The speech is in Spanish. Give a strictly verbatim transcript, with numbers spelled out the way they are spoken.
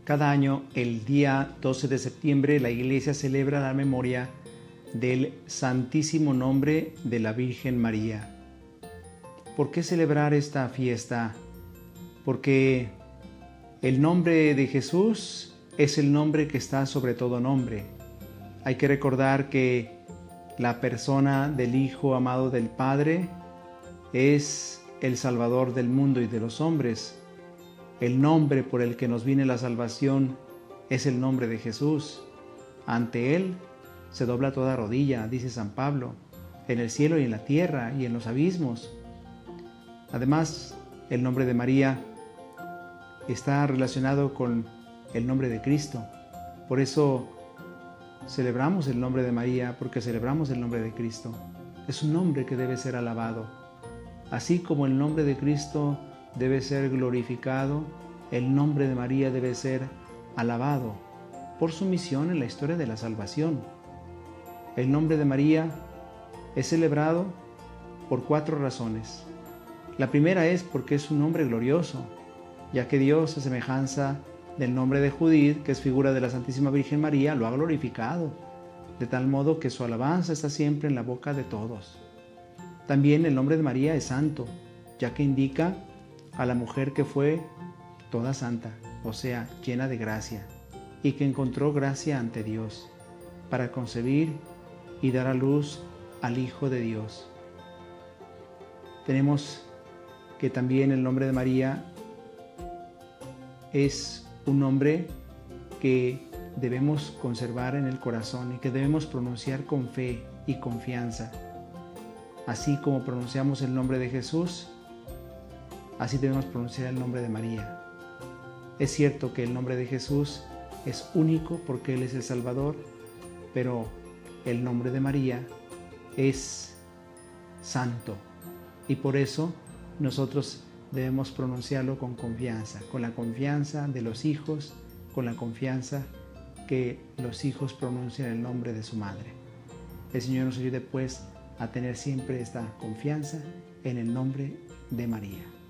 Cada año, el día doce de septiembre, la Iglesia celebra la memoria del Santísimo Nombre de la Virgen María. ¿Por qué celebrar esta fiesta? Porque el nombre de Jesús es el nombre que está sobre todo nombre. Hay que recordar que la persona del Hijo amado del Padre es el Salvador del mundo y de los hombres. El nombre por el que nos viene la salvación es el nombre de Jesús. Ante Él se dobla toda rodilla, dice San Pablo, en el cielo y en la tierra y en los abismos. Además, el nombre de María está relacionado con el nombre de Cristo. Por eso celebramos el nombre de María, porque celebramos el nombre de Cristo. Es un nombre que debe ser alabado. Así como el nombre de Cristo debe ser glorificado, el nombre de María debe ser alabado por su misión en la historia de la salvación. El nombre de María es celebrado por cuatro razones. La primera es porque es un nombre glorioso, ya que Dios, a semejanza del nombre de Judith, que es figura de la Santísima Virgen María, lo ha glorificado, de tal modo que su alabanza está siempre en la boca de todos. También el nombre de María es santo, ya que indica a la mujer que fue toda santa, o sea, llena de gracia, y que encontró gracia ante Dios para concebir y dar a luz al Hijo de Dios. Tenemos que también el nombre de María es un nombre que debemos conservar en el corazón y que debemos pronunciar con fe y confianza. Así como pronunciamos el nombre de Jesús, así debemos pronunciar el nombre de María. Es cierto que el nombre de Jesús es único porque Él es el Salvador, pero el nombre de María es santo y por eso nosotros debemos pronunciarlo con confianza, con la confianza de los hijos, con la confianza que los hijos pronuncian el nombre de su madre. El Señor nos ayude pues a tener siempre esta confianza en el nombre de María.